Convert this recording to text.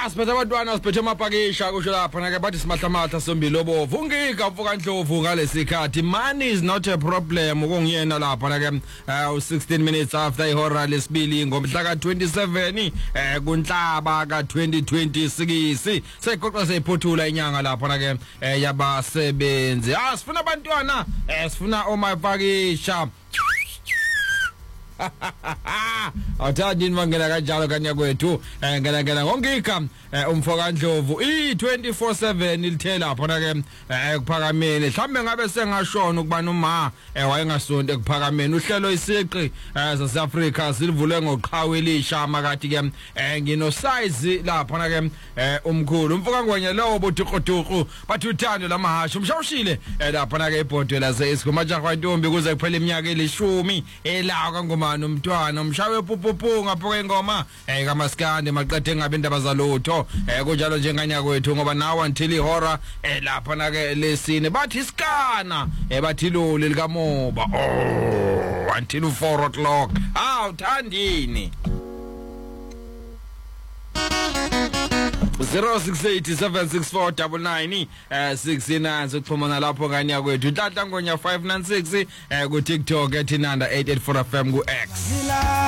siphethe abantwana siphethe amapakisha kusho lapha na ke bathi simathamatha sombilobo vungika mfuka ndlovu ngalesikhathi money is not a problem ukungiyena lapha na ke 16 minutes after ihora lesibili ngomhla ka 27 kunhlaba ka 2026 seqoqa seyiphothula inyanga lapha na ke yabasebenzi sifuna abantwana sifuna omapakisha awuthandi mangena kanjalo kanya kwethu ngena ngongika umfoka Ndlovu i24/7 ilithela lapha na ke kuphakameni mhlambe ngabe sengashona ukubana uma wayengasonto ekuphakameni uhlelo isiqi zase Africa silivule ngoqhawe elisha makati ke ngino size lapha na ke umkhulu umfoka ngwenye lo botuqotuqu bathi uthando lamahasha umshawushile lapha na ke ibhodwe lase isigomaja kwantombi kuze kuphela iminyaka elishumi elawo kangomani umntwana umshawe pupupu ngapho kwengoma kaMaskandi maqedwe ngabe indaba zalutho kunjalo njenganya kwethu ngoba nawe until ihora lapha na ke lesine bathi iskana bathi loli likamoba until 4 o'clock uthandini 0687649969 sokuphumana lapho kanya kwethu inhlanhla ngonya 596 ku TikTok @nanda884fm ku X